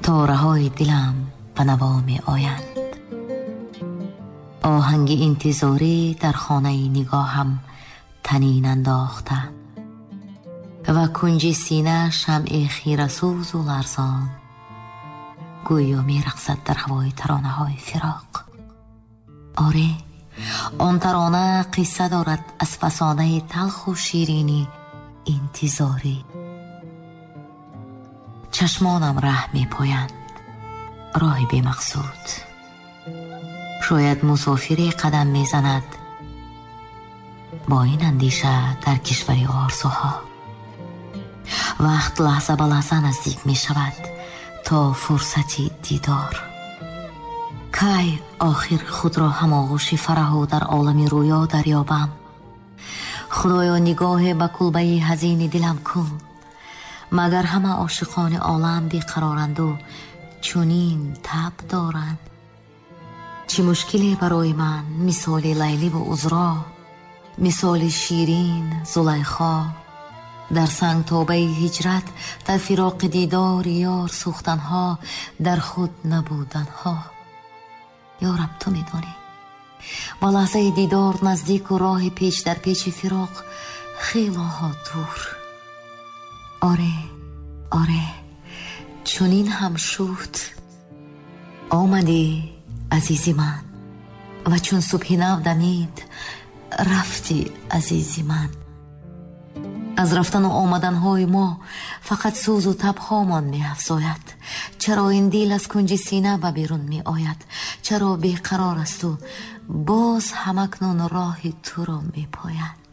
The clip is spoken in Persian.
تاره های دلم به نوا می آیند. آهنگ انتظاری در خانه نگاهم تنین انداخته و کنج سینه شمع خیره سوز و لرزان گویا می رقصد در هوای ترانه های فراق. آره، آن ترانه قصه دارد از فسانه تلخ و شیرینی انتظاری. چشمانم ره می پویند، راه بی مقصود. شاید مسافری قدم می زند با این اندیشه در کشوری آرزوها. وقت لحظه به لحظه نزدیک می شود تا فرصتی دیدار. کی آخر خود را هماغوش فرح و در عالم رویا دریابم؟ خدایا نگاه به کلبه حزین دلم کن. مگر همه عاشقان عالم بیقرارند و چنین تب دارند؟ چه مشکلی برای من مثال لیلی و عذرا، مثال شیرین زلیخا در سنگ تابه هجرت، در فراق دیدار یار سوختنها، در خود نبودنها. یا رب تو میدانی با لحظه دیدار نزدیک و راه پیچ در پیچ فراق خیلی ها دور. آره چنین هم شد. آمدی عزیزی من و چون صبح نو دمید رفتی عزیزی من. از رفتن و آمدن های ما فقط سوز و تب هامان می افزاید. چرا این دل از کنج سینه به بیرون می آید؟ چرا بیقرار است و باز همکنون راه تو را می پاید؟